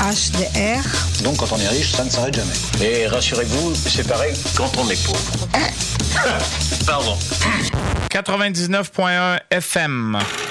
HDR. Donc quand on est riche, ça ne s'arrête jamais. Et rassurez-vous, c'est pareil quand on est pauvre. Pardon. 99.1 FM.